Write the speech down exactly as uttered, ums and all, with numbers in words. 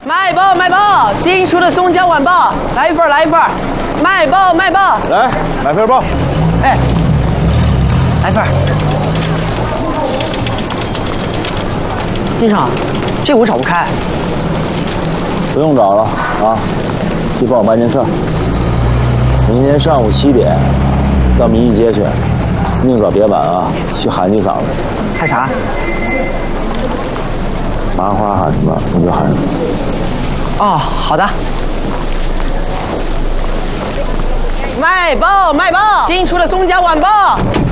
卖报卖报，新出的松江晚报，来一份来一份。卖报卖报， 来买份报。 哎，来一份。先生，这我找不开。 不用找了啊，去帮我办件事。明天上午七点到民意街去，宁早别晚啊，去喊几嗓子。 喊啥？ 麻花喊什么我就喊什么。 哦，好的。卖报卖报，新出的松江晚报。